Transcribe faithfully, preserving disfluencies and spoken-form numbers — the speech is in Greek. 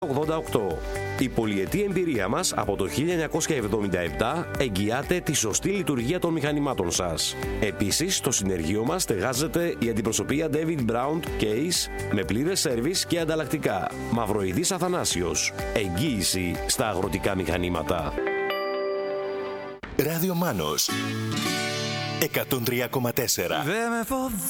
ογδόντα οκτώ. Η πολυετή εμπειρία μας από το χίλια εννιακόσια εβδομήντα επτά εγγυάται τη σωστή λειτουργία των μηχανημάτων σας. Επίσης, στο συνεργείο μας στεγάζεται η αντιπροσωπεία David Brown Case με πλήρες σέρβις και ανταλλακτικά. Μαυροειδής Αθανάσιος. Εγγύηση στα αγροτικά μηχανήματα. Ράδιο Μάνος εκατόν τρία κόμμα τέσσερα. Δεν με φοβάται